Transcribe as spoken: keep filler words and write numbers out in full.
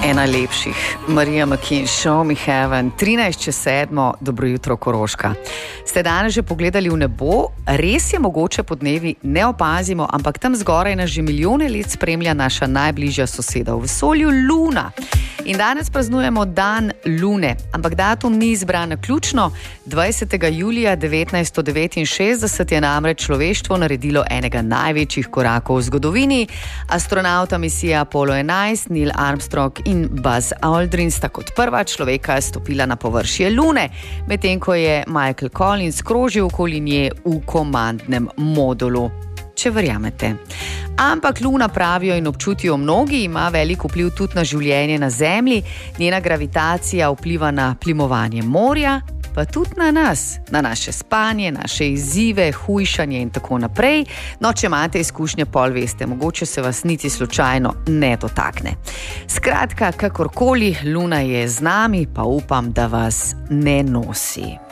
Ena lepših, Marija McKean, Show Me Heaven, trinajst čez sedmo, dobro jutro Koroška. Ste danes že pogledali v nebo? Res je mogoče podnevi ne opazimo, ampak tam zgoraj nas že milijone let spremlja naša najbližja soseda v vesolju, Luna. In danes praznujemo dan Lune, ampak datum ni izbran naključno. dvajsetega julija devetnajststo devetinšestdeset je namreč človeštvo naredilo enega največjih korakov v zgodovini. Astronavta misije Apollo enajst, Neil Armstrong in Buzz Aldrin sta kot prva človeka stopila na površje Lune, medtem ko je Michael Collins krožil okoli nje v komandnem modulu. Če verjamete. Ampak Luna, pravijo in občutijo mnogi, ima velik vpliv tudi na življenje na Zemlji. Njena gravitacija vpliva na plimovanje morja, pa tudi na nas, na naše spanje, naše izzive, hujšanje in tako naprej. No, če imate izkušnje, pol veste, mogoče se vas niti slučajno ne dotakne. Skratka, kakorkoli, Luna je z nami, pa upam, da vas ne nosi.